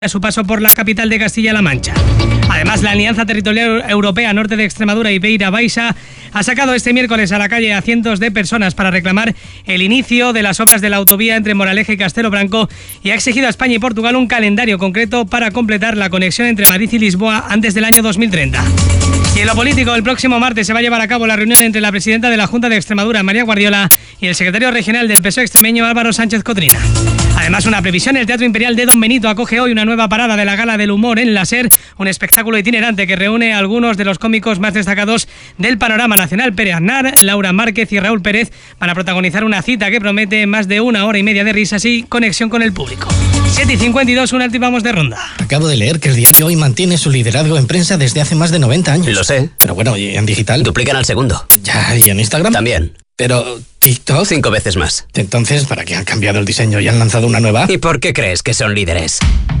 a su paso por la capital de Castilla-La Mancha. Además, la Alianza Territorial Europea Norte de Extremadura y Beira Baixa ha sacado este miércoles a la calle a cientos de personas para reclamar el inicio de las obras de la autovía entre Moraleja y Castelo Branco y ha exigido a España y Portugal un calendario concreto para completar la conexión entre Madrid y Lisboa antes del año 2030. Y en lo político, el próximo martes se va a llevar a cabo la reunión entre la presidenta de la Junta de Extremadura, María Guardiola, y el secretario regional del PSOE extremeño, Álvaro Sánchez Cotrina. Además, una previsión: el Teatro Imperial de Don Benito acoge hoy una nueva parada de la Gala del Humor en la SER, un espectáculo itinerante que reúne a algunos de los cómicos más destacados del panorama nacional. Pere Aznar, Laura Márquez y Raúl Pérez van a protagonizar una cita que promete más de 1 hora y media de risas y conexión con el público. 7:52, una última vamos de ronda. Acabo de leer que el diario Hoy mantiene su liderazgo en prensa desde hace más de 90 años. Lo sé. Pero bueno, ¿y en digital? Duplican al segundo. Ya, ¿y en Instagram? También. Pero TikTok... 5 veces más. Entonces, ¿para qué han cambiado el diseño y han lanzado una nueva? ¿Y por qué crees que son líderes?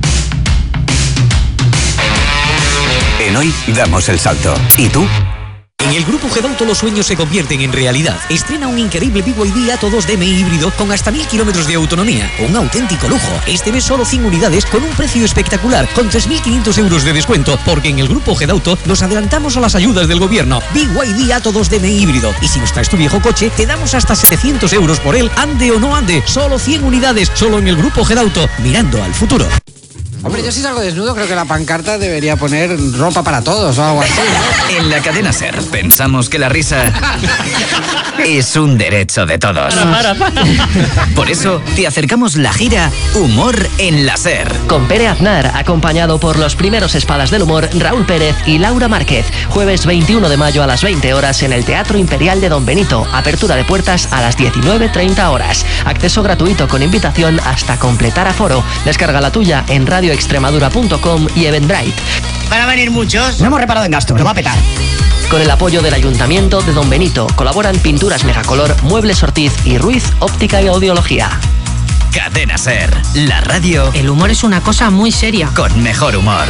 En Hoy damos el salto. ¿Y tú? En el Grupo Gedauto los sueños se convierten en realidad. Estrena un increíble BYD Atto 2 DMI híbrido con hasta 1000 kilómetros de autonomía. Un auténtico lujo. Este mes solo 100 unidades con un precio espectacular, con 3.500 euros de descuento, porque en el Grupo Gedauto nos adelantamos a las ayudas del gobierno. BYD Atto 2 DMI híbrido. Y si nos traes tu viejo coche, te damos hasta 700 euros por él, ande o no ande. Solo 100 unidades, solo en el Grupo Gedauto, mirando al futuro. Hombre, yo si salgo desnudo creo que la pancarta debería poner ropa para todos o algo así, ¿no? En la cadena SER pensamos que la risa es un derecho de todos. Para. Por eso te acercamos la gira Humor en la SER. Con Pere Aznar, acompañado por los primeros espadas del humor, Raúl Pérez y Laura Márquez. Jueves 21 de mayo a las 20 horas en el Teatro Imperial de Don Benito. Apertura de puertas a las 19:30 horas. Acceso gratuito con invitación hasta completar aforo. Descarga la tuya en radioextremadura.com y Eventbrite. ¿Van a venir muchos? No hemos reparado en gasto, lo va a petar. Con el apoyo del Ayuntamiento de Don Benito colaboran Pinturas Megacolor, Muebles Ortiz y Ruiz Óptica y Audiología. Cadena SER, la radio. El humor es una cosa muy seria. Con mejor humor.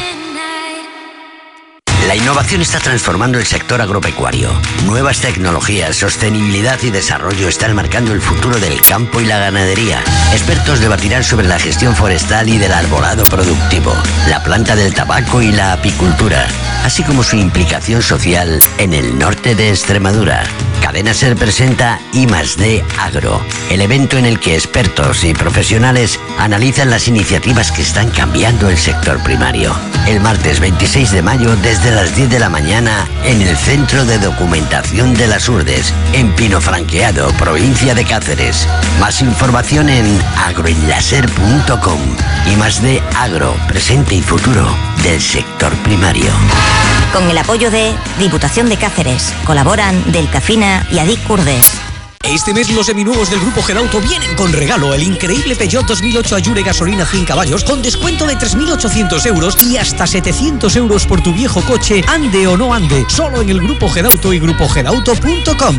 La innovación está transformando el sector agropecuario. Nuevas tecnologías, sostenibilidad y desarrollo están marcando el futuro del campo y la ganadería. Expertos debatirán sobre la gestión forestal y del arbolado productivo, la planta del tabaco y la apicultura, así como su implicación social en el norte de Extremadura. Cadena SER presenta I+D Agro, el evento en el que expertos y profesionales analizan las iniciativas que están cambiando el sector primario. El martes 26 de mayo desde las 10 de la mañana en el Centro de Documentación de las Urdes, en Pinofranqueado, provincia de Cáceres. Más información en agroenlaser.com. I+D Agro, presente y futuro del sector primario. Con el apoyo de Diputación de Cáceres, colaboran Delcafina y Adic Urdes. Este mes los seminuevos del Grupo Gedauto vienen con regalo: el increíble Peugeot 2008 Allure gasolina 100 caballos con descuento de 3.800 euros y hasta 700 euros por tu viejo coche, ande o no ande, solo en el Grupo Gedauto y grupogedauto.com.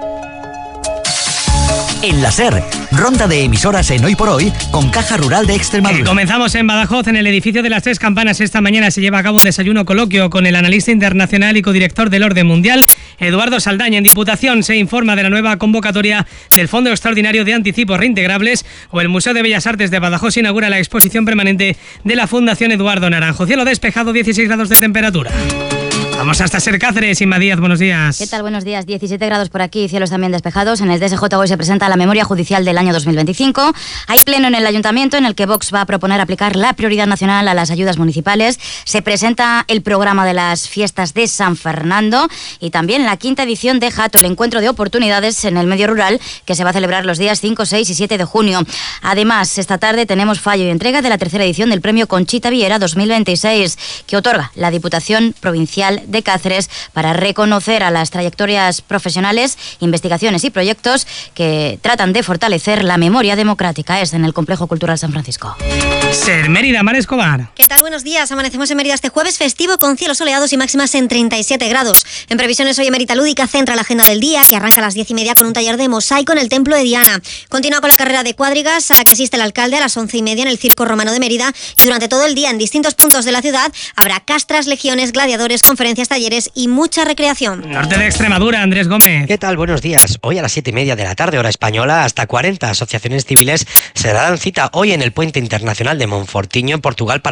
En la SER, ronda de emisoras en Hoy por Hoy con Caja Rural de Extremadura. Comenzamos en Badajoz, en el edificio de las Tres Campanas. Esta mañana se lleva a cabo un desayuno coloquio con el analista internacional y codirector del Orden Mundial, Eduardo Saldaña. En Diputación se informa de la nueva convocatoria del Fondo Extraordinario de Anticipos Reintegrables, o el Museo de Bellas Artes de Badajoz inaugura la exposición permanente de la Fundación Eduardo Naranjo. Cielo despejado, 16 grados de temperatura. Vamos hasta SER Cáceres. Inma Díaz, buenos días. ¿Qué tal? Buenos días. 17 grados por aquí, cielos también despejados. En el DSJ hoy se presenta la memoria judicial del año 2025. Hay pleno en el Ayuntamiento en el que Vox va a proponer aplicar la prioridad nacional a las ayudas municipales. Se presenta el programa de las fiestas de San Fernando y también la 5ª edición de Jato, el encuentro de oportunidades en el medio rural, que se va a celebrar los días 5, 6 y 7 de junio. Además, esta tarde tenemos fallo y entrega de la 3ª edición del premio Conchita Viera 2026, que otorga la Diputación Provincial de Cáceres para reconocer a las trayectorias profesionales, investigaciones y proyectos que tratan de fortalecer la memoria democrática. Es en el Complejo Cultural San Francisco. SER Mérida, Mar Escobar. ¿Qué tal? Buenos días. Amanecemos en Mérida este jueves festivo con cielos soleados y máximas en 37 grados. En previsiones, hoy Emérita Lúdica centra la agenda del día, que arranca a las 10:30 con un taller de mosaico en el Templo de Diana. Continúa con la carrera de cuadrigas a la que asiste el alcalde a las 11:30 en el Circo Romano de Mérida, y durante todo el día en distintos puntos de la ciudad habrá castras, legiones, gladiadores, conferencias, talleres y mucha recreación. Norte de Extremadura, Andrés Gómez. ¿Qué tal? Buenos días. Hoy a las 7:30 de la tarde, hora española, hasta 40 asociaciones civiles se darán cita hoy en el Puente Internacional de Monfortiño, en Portugal, para